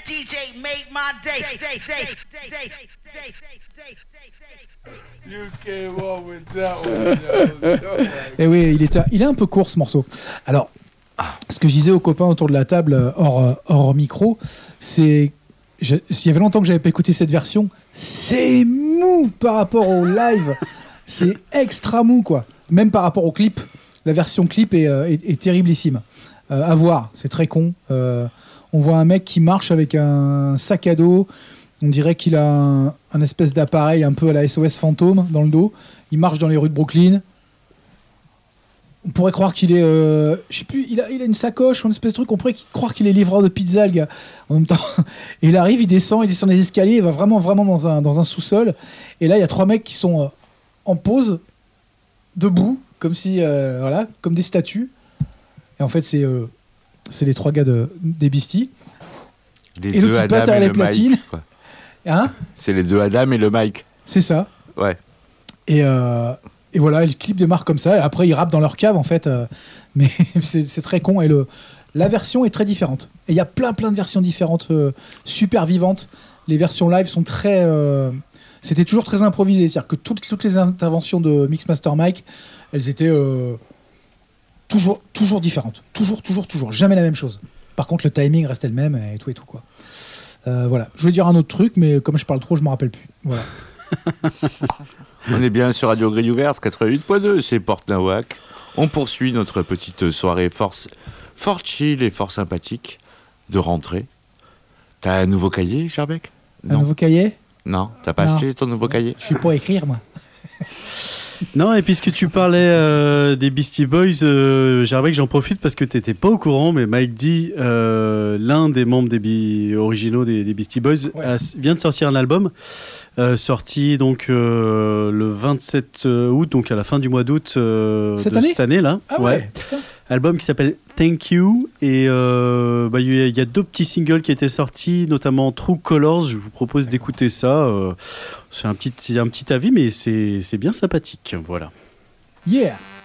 DJ made my day. You came up with that one. Et oui, il est un peu court ce morceau. Alors, ce que je disais aux copains autour de la table hors micro, c'est il y avait longtemps que j'avais pas écouté cette version. C'est mou par rapport au live. C'est extra mou, quoi. Même par rapport au clip. La version clip est terriblissime. À voir, c'est très con. On voit un mec qui marche avec un sac à dos. On dirait qu'il a un espèce d'appareil un peu à la SOS Fantôme dans le dos. Il marche dans les rues de Brooklyn. On pourrait croire qu'il est... je sais plus, il a une sacoche ou une espèce de truc. On pourrait croire qu'il est livreur de pizza, le gars. En même temps, et il arrive, il descend les escaliers. Il va vraiment dans un sous-sol. Et là, il y a 3 mecs qui sont en pause, debout, comme si... voilà, comme des statues. Et en fait, c'est les 3 gars des Beasties. Et l'autre, il passe derrière les platines. Mike, hein, c'est les 2 Adam et le Mike. C'est ça. Ouais. Et voilà, le clip démarre comme ça. Et après, ils rappent dans leur cave, en fait. Mais c'est très con. Et la version est très différente. Et il y a plein de versions différentes, super vivantes. Les versions live sont très... c'était toujours très improvisé. C'est-à-dire que toutes les interventions de Mixmaster Mike, elles étaient toujours différentes. Toujours. Jamais la même chose. Par contre, le timing restait le même et tout, quoi. Voilà. Je voulais dire un autre truc, mais comme je parle trop, je me rappelle plus. Voilà. On est bien sur Radio Grille Ouverte 88.2, c'est Porte Nawak. On poursuit notre petite soirée fort chill et fort sympathique de rentrée. T'as un nouveau cahier, Jarbec? Un nouveau cahier? Non, t'as pas acheté ton nouveau cahier? Je suis pour écrire, moi. Non, et puisque tu parlais des Beastie Boys, Jarbec, j'en profite parce que t'étais pas au courant, mais Mike D, l'un des membres originaux des Beastie Boys, vient de sortir un album, sorti donc le 27 août, donc à la fin du mois d'août cette année là. Ah ouais. Album qui s'appelle Thank You, et il y a 2 petits singles qui étaient sortis, notamment True Colors. Je vous propose d'écouter ça. C'est un petit avis, mais c'est bien sympathique. Voilà. Yeah.